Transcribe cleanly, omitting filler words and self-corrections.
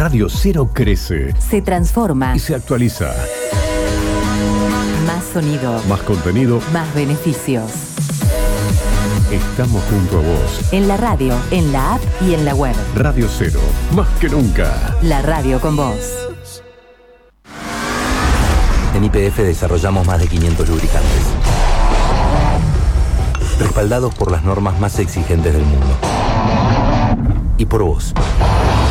Radio Cero crece, se transforma y se actualiza. Más sonido, Más contenido, más beneficios. Estamos junto a vos. En la radio, en la app y en la web. Radio Cero, más que nunca. La radio con vos. En YPF desarrollamos más de 500 lubricantes, respaldados por las normas más exigentes del mundo. Y por vos.